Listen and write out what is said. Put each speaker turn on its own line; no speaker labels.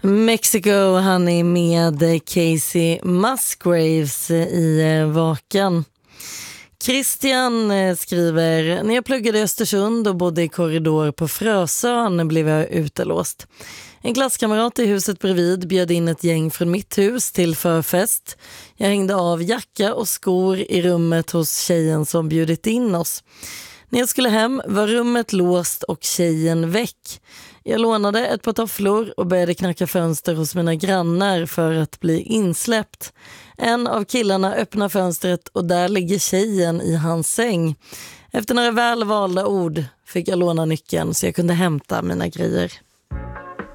Mexico Honey med Casey Musgraves i Vaken. Christian skriver: när jag pluggade i Östersund och bodde i korridor på Frösön blev jag utelåst. En klasskamrat i huset bredvid bjöd in ett gäng från mitt hus till förfest. Jag hängde av jacka och skor i rummet hos tjejen som bjudit in oss. När jag skulle hem var rummet låst och tjejen väck. Jag lånade ett par tofflor och började knacka fönster hos mina grannar för att bli insläppt. En av killarna öppnar fönstret och där ligger tjejen i hans säng. Efter några väl valda ord fick jag låna nyckeln så jag kunde hämta mina grejer.